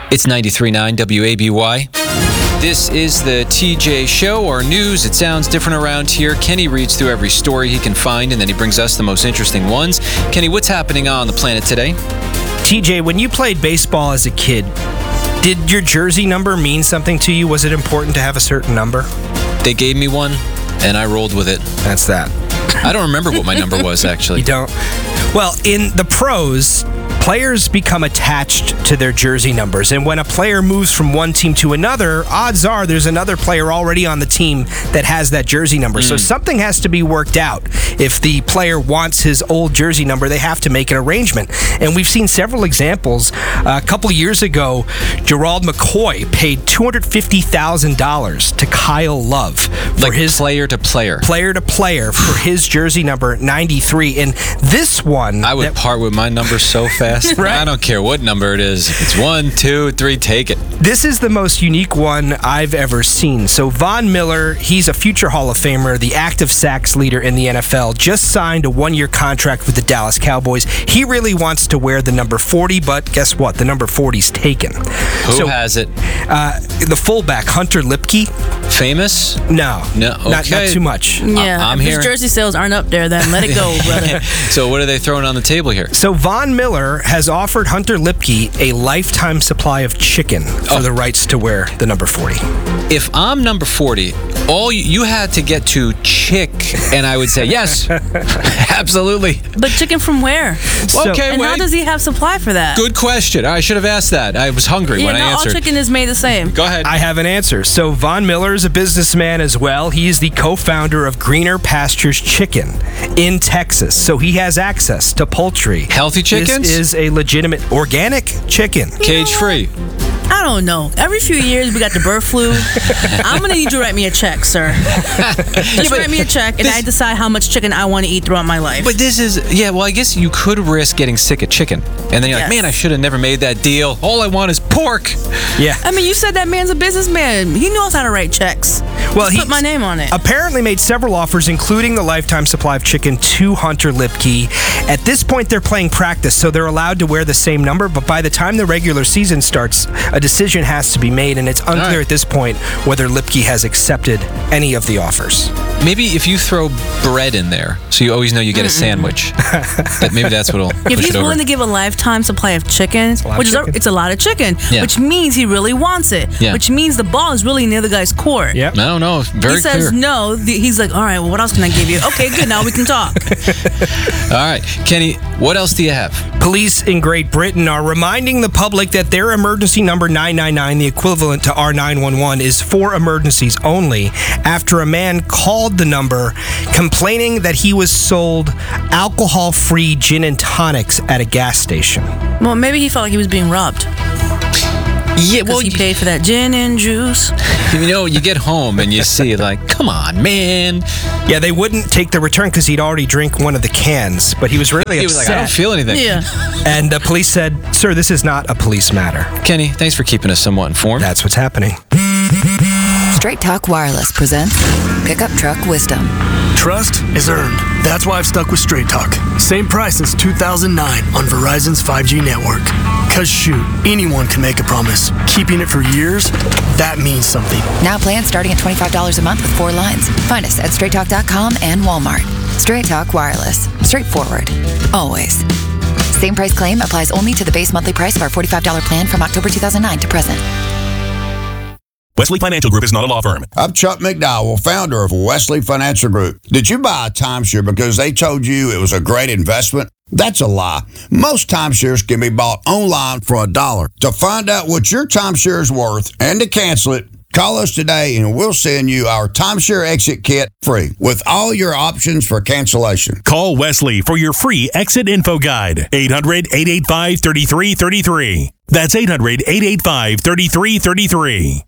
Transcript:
It's 93.9 WABY. This is the TJ Show, or news. It sounds different around here. Kenny reads through every story he can find, and then he brings us the most interesting ones. Kenny, what's happening on the planet today? TJ, when you played baseball as a kid, did your jersey number mean something to you? Was it important to have a certain number? They gave me one, and I rolled with it. That's that. I don't remember what my number was, actually. You don't? Well, in the pros, players become attached to their jersey numbers, and when a player moves from one team to another, odds are there's another player already on the team that has that jersey number. So something has to be worked out. If the player wants his old jersey number, they have to make an arrangement. And we've seen several examples. A couple years ago, Gerald McCoy paid $250,000 to Kyle Love for his player to player for his jersey number 93. And this one, I would part with my number so fast. Right? I don't care what number it is. If it's 1, 2, 3, take it. This is the most unique one I've ever seen. So Von Miller, he's a future Hall of Famer, the active sacks leader in the NFL, just signed a 1-year contract with the Dallas Cowboys. He really wants to wear the number 40, but guess what? The number 40's taken. Who has it? The fullback, Hunter Lipke. Famous? No. Okay. Not too much. Yeah, I'm if hearing. his jersey sales aren't up there, then let it go, brother. So what are they throwing on the table here? So Von Miller has offered Hunter Lipke a lifetime supply of chicken for the rights to wear the number 40. If I'm number 40, all you had to get to chick, and I would say yes, absolutely. But chicken from where? Okay, And how does he have supply for that? Good question. I should have asked that. I was hungry when I not answered. all chicken is made the same. Go ahead. I have an answer. So Von Miller is a businessman as well. He is the co-founder of Greener Pastures Chicken in Texas. So he has access to poultry. Healthy chickens? This is a legitimate organic chicken. Cage-free. I don't know. Every few years we got the bird flu. I'm gonna need you to write me a check, sir. Just write me a check, and I decide how much chicken I want to eat throughout my life. But this is, well, I guess you could risk getting sick of chicken. And then you're like, man, I should have never made that deal. All I want is pork. Yeah. I mean, you said that man's a businessman. He knows how to write checks. Well, he put my name on it. Apparently made several offers, including the lifetime supply of chicken, to Hunter Lipke. At this point, they're playing practice, so they're allowed to wear the same number. But by the time the regular season starts, a decision has to be made, and it's unclear at this point whether Lipke has accepted any of the offers. Maybe if you throw bread in there, so you always know you get a sandwich. Maybe that's what'll push if he's it over. willing to give a lifetime supply of chicken, it's a lot of chicken, which means he really wants it, which means the ball is really near the guy's court. Yep. I don't know. Very he says no. He's like, all right, well, what else can I give you? Okay, good. Now we can talk. All right. Kenny, what else do you have? Police in Great Britain are reminding the public that their emergency number 999, the equivalent to our 911, is for emergencies only, after a man called the number complaining that he was sold alcohol-free gin and tonics at a gas station. Well, maybe he felt like he was being robbed. Yeah, well, he paid for that gin and juice. You get home and you see, like, come on, man. Yeah, they wouldn't take the return because he'd already drank one of the cans, but he was really upset. He was like, I don't feel anything. Yeah. And the police said, sir, this is not a police matter. Kenny, thanks for keeping us somewhat informed. That's what's happening. Straight Talk Wireless presents Pickup Truck Wisdom. Trust is earned. That's why I've stuck with Straight Talk. Same price since 2009 on Verizon's 5G network. Cause shoot, anyone can make a promise. Keeping it for years, that means something. Now plans starting at $25 a month with 4 lines. Find us at straighttalk.com and Walmart. Straight Talk Wireless. Straightforward. Always. Same price claim applies only to the base monthly price of our $45 plan from October 2009 to present. Wesley Financial Group is not a law firm. I'm Chuck McDowell, founder of Wesley Financial Group. Did you buy a timeshare because they told you it was a great investment? That's a lie. Most timeshares can be bought online for $1. To find out what your timeshare is worth and to cancel it, call us today and we'll send you our timeshare exit kit free with all your options for cancellation. Call Wesley for your free exit info guide. 800-885-3333. That's 800-885-3333.